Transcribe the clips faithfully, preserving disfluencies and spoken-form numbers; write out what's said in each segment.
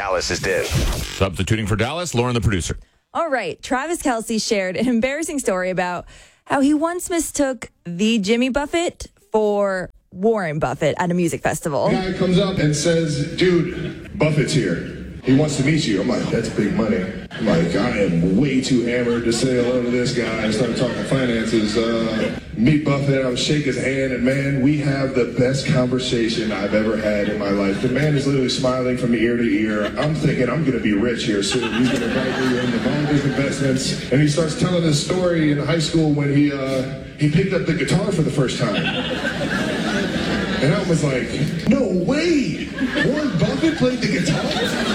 Dallas's Dish. Substituting for Dallas, Lauren, the producer. All right. Travis Kelce shared an embarrassing story about how he once mistook the Jimmy Buffett for Warren Buffett at a music festival. A guy comes up and says, dude, Buffett's here. He wants to meet you. I'm like, that's big money. I'm like, I am way too hammered to say hello to this guy and start talking finances. Uh, meet Buffett. I would shake his hand, and man, we have the best conversation I've ever had in my life. The man is literally smiling from ear to ear. I'm thinking I'm going to be rich here soon. He's going to invite me into all his investments. And he starts telling his story in high school when he uh, he picked up the guitar for the first time. And I was like, no way! Warren Buffett played the guitar?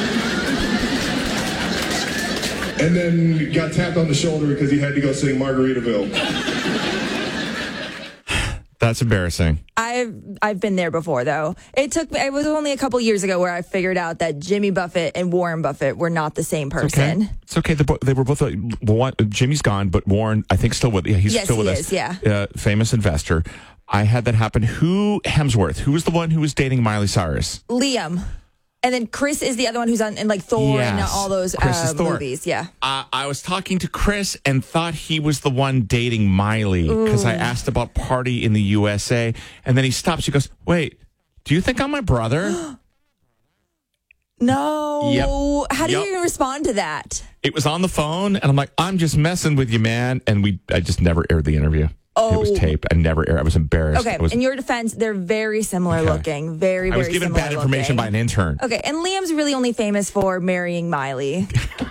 And then got tapped on the shoulder because he had to go sing Margaritaville. That's embarrassing. I've I've been there before, though. It took it was only a couple years ago where I figured out that Jimmy Buffett and Warren Buffett were not the same person. Okay. It's okay. They, bo- they were both. Uh, one, Jimmy's gone, but Warren, I think, still with. Yeah, he's yes, still with he us. Is, yeah, uh, famous investor. I had that happen. Who Hemsworth? Who was the one who was dating Miley Cyrus? Liam. And then Chris is the other one who's on in like Thor yes. and all those uh, movies. Yeah. Uh, I was talking to Chris and thought he was the one dating Miley because I asked about Party in the U S A. And then he stops. He goes, wait, do you think I'm my brother? No. Yep. How do yep. you even respond to that? It was on the phone. And I'm like, I'm just messing with you, man. And we, I just never aired the interview. Oh. It was taped. I never aired. I was embarrassed. Okay, was, in your defense, they're very similar okay. looking. Very, very I was given similar bad information looking. by an intern. Okay, and Liam's really only famous for marrying Miley.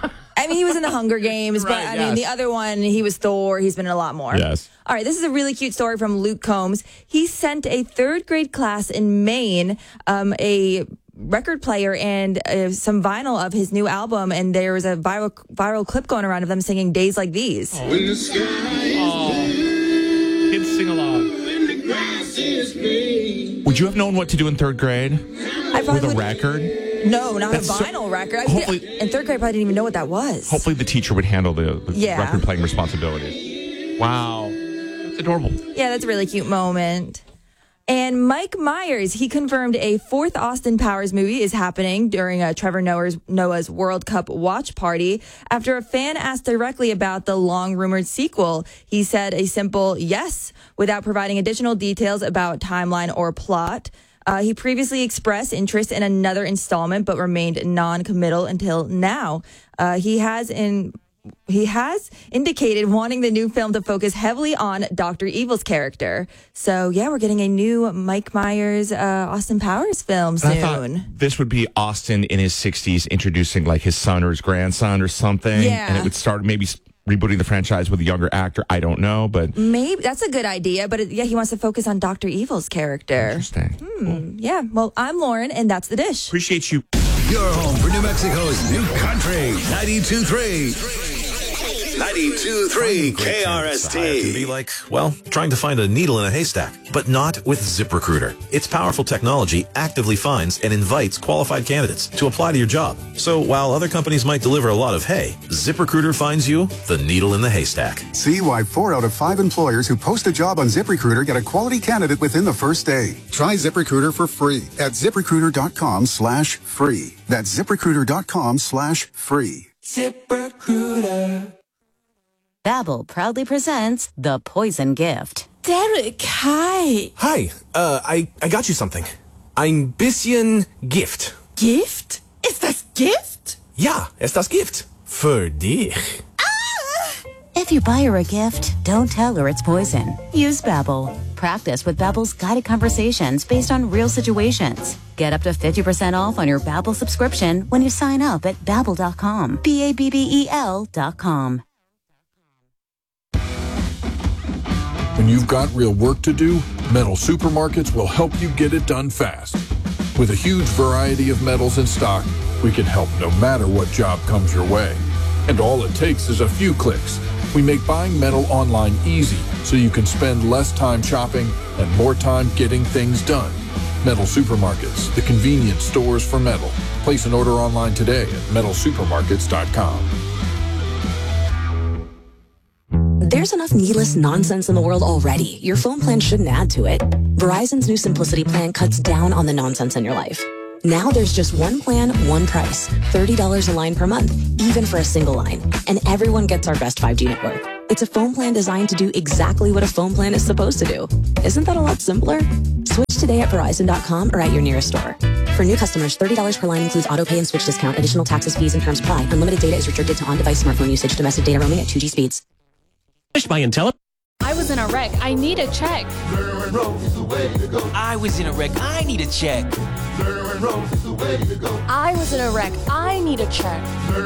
I mean, he was in the Hunger Games, right, but I yes. mean, the other one, he was Thor. He's been in a lot more. Yes. All right, this is a really cute story from Luke Combs. He sent a third grade class in Maine um, a record player and uh, some vinyl of his new album, and there was a viral viral clip going around of them singing Days Like These. Oh. When the sky is oh. Kids sing along. When the grass is green. Would you have known what to do in third grade? I probably With a would, record? No, not That's a vinyl so, record. I hopefully, did, in third grade, I probably didn't even know what that was. Hopefully the teacher would handle the, the yeah. record playing responsibilities. Wow. That's adorable. Yeah, that's a really cute moment. And Mike Myers, he confirmed a fourth Austin Powers movie is happening during a Trevor Noah's, Noah's World Cup watch party. After a fan asked directly about the long-rumored sequel, he said a simple yes without providing additional details about timeline or plot. Uh, he previously expressed interest in another installment but remained non-committal until now. Uh, he has in... He has indicated wanting the new film to focus heavily on Doctor Evil's character. So, yeah, we're getting a new Mike Myers, uh, Austin Powers film soon. I thought this would be Austin in his sixties introducing like his son or his grandson or something. Yeah. And it would start maybe rebooting the franchise with a younger actor. I don't know, but... Maybe. That's a good idea. But, it, yeah, he wants to focus on Doctor Evil's character. Interesting. Hmm, cool. Yeah. Well, I'm Lauren, and that's The Dish. Appreciate you. Your home for New Mexico's new country, ninety-two point three. ninety-two point three K R S T. It can be like, well, trying to find a needle in a haystack, but not with ZipRecruiter. Its powerful technology actively finds and invites qualified candidates to apply to your job. So while other companies might deliver a lot of hay, ZipRecruiter finds you the needle in the haystack. See why four out of five employers who post a job on ZipRecruiter get a quality candidate within the first day. Try ZipRecruiter for free at ZipRecruiter.com slash free. That's ZipRecruiter.com slash free. ZipRecruiter. Babbel proudly presents The Poison Gift. Derek, hi. Hi, uh, I, I got you something. Ein bisschen Gift. Gift? Ist das Gift? Ja, ist das Gift. Für dich. If you buy her a gift, don't tell her it's poison. Use Babbel. Practice with Babbel's guided conversations based on real situations. Get up to fifty percent off on your Babbel subscription when you sign up at Babbel dot com. B A B B E L dot com. When you've got real work to do, Metal Supermarkets will help you get it done fast. With a huge variety of metals in stock, we can help no matter what job comes your way. And all it takes is a few clicks. We make buying metal online easy so you can spend less time shopping and more time getting things done. Metal Supermarkets, the convenience stores for metal. Place an order online today at metal supermarkets dot com. There's enough needless nonsense in the world already. Your phone plan shouldn't add to it. Verizon's new Simplicity plan cuts down on the nonsense in your life. Now there's just one plan, one price. thirty dollars a line per month, even for a single line. And everyone gets our best five G network. It's a phone plan designed to do exactly what a phone plan is supposed to do. Isn't that a lot simpler? Switch today at Verizon dot com or at your nearest store. For new customers, thirty dollars per line includes auto pay and switch discount. Additional taxes, fees, and terms apply. Unlimited data is restricted to on-device smartphone usage. Domestic data roaming at two G speeds. By Intel. I was in a wreck. I need a check. I was in a wreck. I need a check. I was in a wreck. I need a check.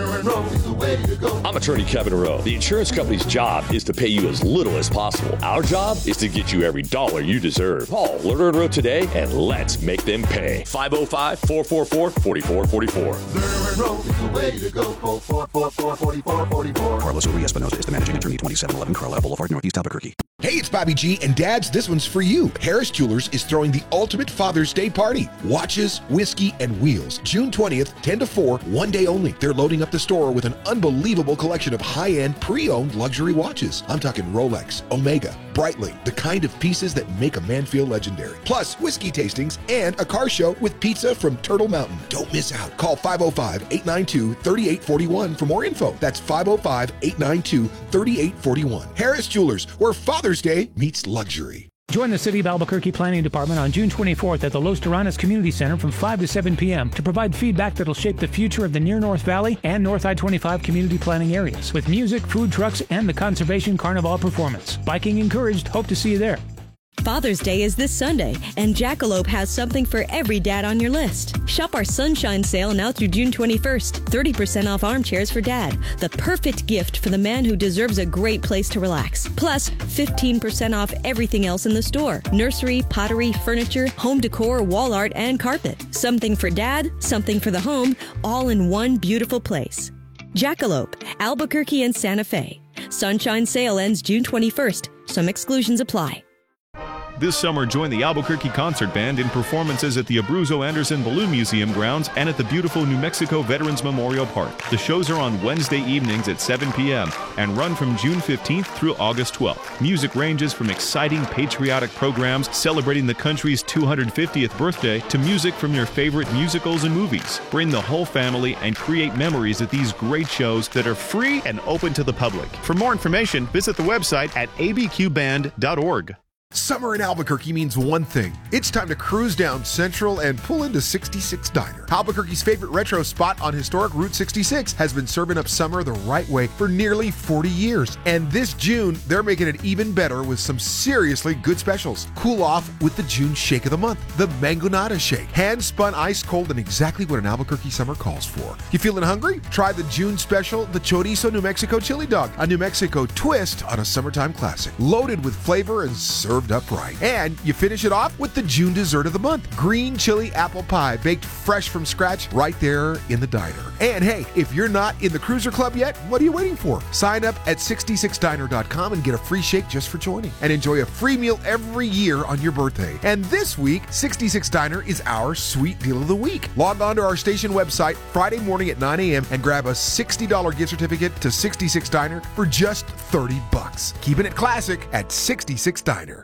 I'm attorney Kevin Rowe. The insurance company's job is to pay you as little as possible. Our job is to get you every dollar you deserve. Call Lerner and Rowe today and let's make them pay. five oh five, four four four, four four four four. Lerner and Rowe is the way to go. Call four four four, four four four four. Carlos Uri Espinosa is the managing attorney, twenty-seven eleven Carlisle Boulevard, Northeast Albuquerque. Hey, it's Bobby G, and Dads, this one's for you. Harris Jewelers is throwing the ultimate Father's Day party. Watches, whiskey, and wheels. June twentieth, ten to four, one day only. They're loading up the store with an unbelievable collection of high-end, pre-owned luxury watches. I'm talking Rolex, Omega, Breitling, the kind of pieces that make a man feel legendary. Plus, whiskey tastings and a car show with pizza from Turtle Mountain. Don't miss out. Call five oh five, eight nine two, three eight four one for more info. That's five oh five, eight nine two, three eight four one. Harris Jewelers, where Father's Day meets luxury. Join the City of Albuquerque Planning Department on June twenty-fourth at the Los Terranas Community Center from five to seven p.m. to provide feedback that'll shape the future of the Near North Valley and North I twenty-five community planning areas with music, food trucks, and the Conservation Carnival performance. Biking encouraged. Hope to see you there. Father's Day is this Sunday, and Jackalope has something for every dad on your list. Shop our Sunshine Sale now through June twenty-first. thirty percent off armchairs for dad. The perfect gift for the man who deserves a great place to relax. Plus, fifteen percent off everything else in the store. Nursery, pottery, furniture, home decor, wall art, and carpet. Something for dad, something for the home, all in one beautiful place. Jackalope, Albuquerque and Santa Fe. Sunshine Sale ends June twenty-first. Some exclusions apply. This summer, join the Albuquerque Concert Band in performances at the Abruzzo Anderson Balloon Museum grounds and at the beautiful New Mexico Veterans Memorial Park. The shows are on Wednesday evenings at seven p.m. and run from June fifteenth through August twelfth. Music ranges from exciting patriotic programs celebrating the country's two hundred fiftieth birthday to music from your favorite musicals and movies. Bring the whole family and create memories at these great shows that are free and open to the public. For more information, visit the website at a b q band dot org. Summer in Albuquerque means one thing. It's time to cruise down Central and pull into sixty-six Diner. Albuquerque's favorite retro spot on historic Route sixty-six has been serving up summer the right way for nearly forty years. And this June, they're making it even better with some seriously good specials. Cool off with the June Shake of the Month, the Mangonada Shake. Hand-spun ice cold and exactly what an Albuquerque summer calls for. You feeling hungry? Try the June special, the Chorizo New Mexico Chili Dog, a New Mexico twist on a summertime classic. Loaded with flavor and served up right. And you finish it off with the June dessert of the month, green chili apple pie, baked fresh from scratch right there in the diner. And hey, if you're not in the Cruiser Club yet, what are you waiting for? Sign up at sixty-six diner dot com and get a free shake just for joining. And enjoy a free meal every year on your birthday. And this week, sixty-six Diner is our sweet deal of the week. Log on to our station website Friday morning at nine a.m. and grab a sixty dollars gift certificate to sixty-six Diner for just thirty bucks. Keeping it classic at sixty-six Diner.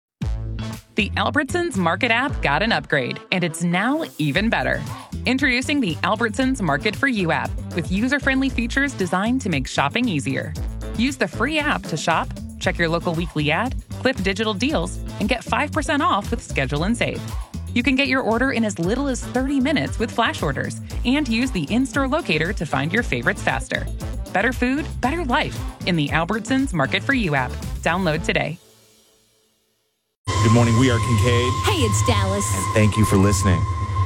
The Albertsons Market app got an upgrade, and it's now even better. Introducing the Albertsons Market for You app with user-friendly features designed to make shopping easier. Use the free app to shop, check your local weekly ad, clip digital deals, and get five percent off with Schedule and Save. You can get your order in as little as thirty minutes with flash orders and use the in-store locator to find your favorites faster. Better food, better life in the Albertsons Market for You app. Download today. Good morning. We are Kincaid. Hey, it's Dallas. And thank you for listening.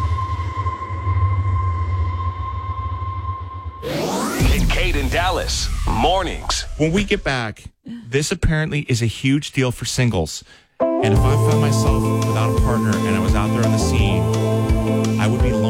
Kincaid and Dallas, mornings. When we get back, this apparently is a huge deal for singles. And if I found myself without a partner and I was out there on the scene, I would be lonely.